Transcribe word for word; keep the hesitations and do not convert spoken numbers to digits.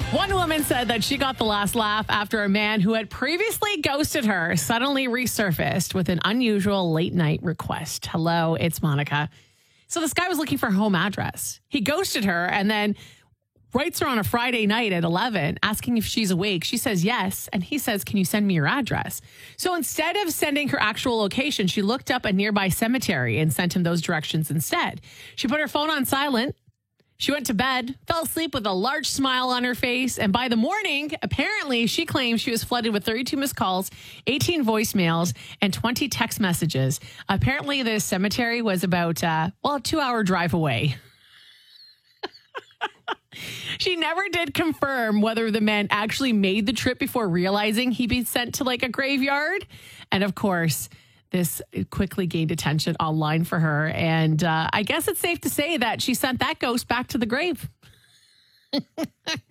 One woman said that she got the last laugh after a man who had previously ghosted her suddenly resurfaced with an unusual late night request. Hello, it's Monica. So this guy was looking for her home address. He ghosted her and then writes her on a Friday night at eleven, asking if she's awake. She says yes. And he says, can you send me your address? So instead of sending her actual location, she looked up a nearby cemetery and sent him those directions instead. She put her phone on silent. She went to bed, fell asleep with a large smile on her face. And by the morning, apparently, she claims she was flooded with thirty-two missed calls, eighteen voicemails, and twenty text messages. Apparently, this cemetery was about, uh, well, a two-hour drive away. She never did confirm whether the man actually made the trip before realizing he'd be sent to like a graveyard. And of course, this quickly gained attention online for her. And uh, I guess it's safe to say that she sent that ghost back to the grave.